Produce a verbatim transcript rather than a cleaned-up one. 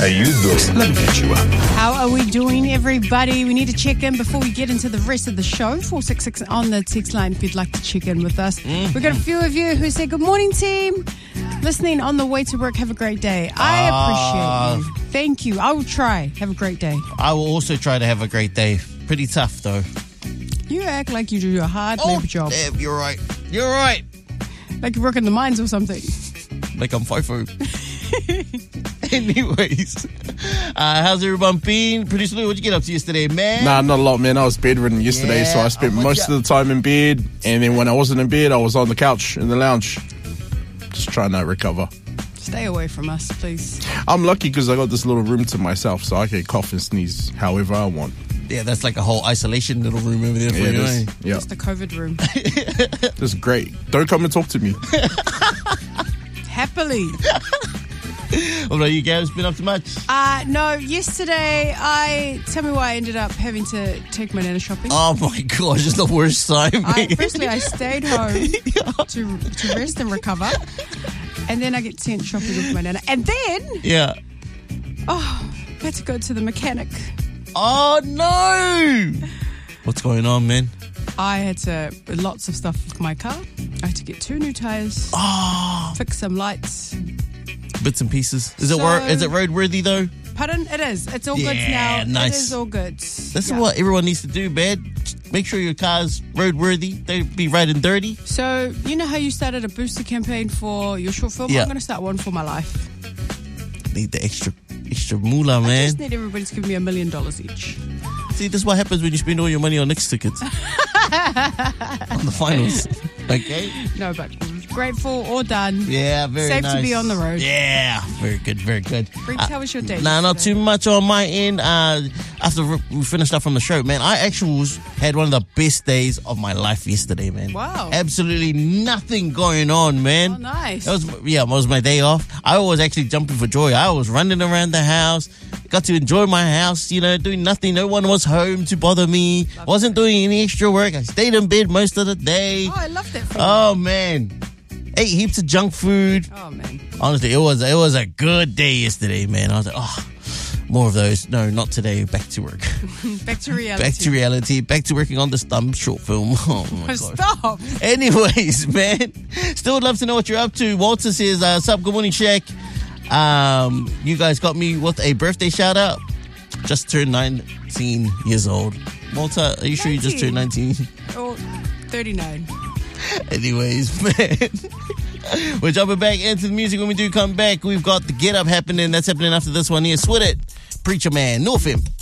How you doing? Let me get you up. How are we doing, everybody? We need to check in before we get into the rest of the show. four six six on the text line if you'd like to check in with us. Mm-hmm. We've got a few of you who say, good morning, team. Listening on the way to work. Have a great day. I Uh, appreciate you. Thank you. I will try. Have a great day. I will also try to have a great day. Pretty tough, though. You act like you do a hard Oh, labor job. damn, you're right. You're right. Like you work in the mines or something. Like I'm FIFO. Anyways, uh, how's everyone been? Producer Lou, what'd you get up to yesterday, man? Nah, not a lot, man. I was bedridden yesterday, Yeah, so I spent I'm most with of the time in bed. And then when I wasn't in bed, I was on the couch in the lounge, just trying to recover. Stay away from us, please. I'm lucky because I got this little room to myself, so I can cough and sneeze however I want. Yeah, that's like a whole isolation little room over there for Yeah, it you, is. eh? Yeah, It's the COVID room. this is great. Don't come and talk to me. Happily. What about you guys? Been up to much? Uh, no, yesterday I... Tell me why I ended up having to take my nana shopping. Oh my gosh, it's the worst time. I, firstly, I stayed home to to rest and recover. And then I get sent shopping with my nana. And then, Yeah. oh, I had to go to the mechanic. Oh no! What's going on, man? I had to... Lots of stuff with my car. I had to get two new tyres. Oh, Fix some lights. bits and pieces. Is it So- wor- is it roadworthy though? Pardon? It is. It's all good Yeah, now. nice. It is all good. That's Yeah. what everyone needs to do, man. Make sure your car's roadworthy. Don't be riding dirty. So, you know how you started a booster campaign for your short film? Yeah. I'm going to start one for my life. Need the extra extra moolah, I man. just need everybody to give me a million dollars each. See, this is what happens when you spend all your money on Knicks tickets. On the finals. Okay? No, but grateful, all done. Yeah, very Safe nice. to be on the road. Yeah, very good, very good. Briggs, how was your day? Nah, not yesterday? too much on my end. Uh, after we finished up from the show, man, I actually was, had one of the best days of my life yesterday, man. Wow. Absolutely nothing going on, man. Oh, nice. That was, yeah, it was my day off. I was actually jumping for joy. I was running around the house, got to enjoy my house, you know, doing nothing. No one was home to bother me. Love Wasn't doing any extra work. I stayed in bed most of the day. Oh, I love that for you. Oh, man. Ate heaps of junk food. Oh, man. Honestly, it was it was a good day yesterday, man. I was like, oh, more of those. No, not today. Back to work. Back to reality. Back to reality. Back to working on this dumb short film. Oh, my God. Stop. Anyways, man, still would love to know what you're up to. Walter says, uh, sup, good morning, Shaq. Um, you guys got me with a birthday shout out. Just turned nineteen years old. Walter, are you sure you just turned nineteen? Oh, thirty-nine. Anyways, man, we're jumping back into the music. When we do come back, we've got the Get Up happening. That's happening after this one here. Swit It, Preacher Man, North Imp.